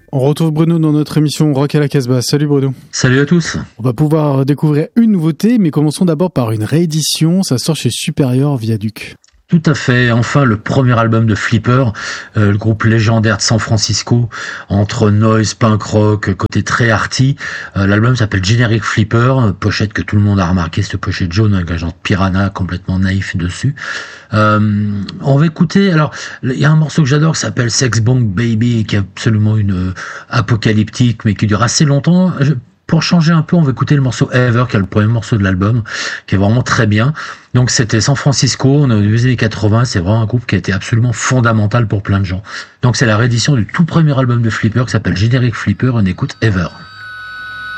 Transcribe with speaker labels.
Speaker 1: On retrouve Bruno dans notre émission Rock à la Casbah. Salut Bruno.
Speaker 2: Salut à tous.
Speaker 1: On va pouvoir découvrir une nouveauté, mais commençons d'abord par une réédition. Ça sort chez Superior Viaduc.
Speaker 2: Tout à fait. Enfin, le premier album de Flipper, le groupe légendaire de San Francisco, entre noise, punk rock, côté très arty. L'album s'appelle Generic Flipper, pochette que tout le monde a remarqué, cette pochette jaune avec un genre de piranha complètement naïf dessus. On va écouter, alors, il y a un morceau que j'adore qui s'appelle Sex Bomb Baby, qui est absolument une apocalyptique, mais qui dure assez longtemps. Pour changer un peu, on va écouter le morceau Ever, qui est le premier morceau de l'album, qui est vraiment très bien. Donc c'était San Francisco, on est au début des années 80, c'est vraiment un groupe qui a été absolument fondamental pour plein de gens. Donc c'est la réédition du tout premier album de Flipper qui s'appelle Generic Flipper, on écoute Ever.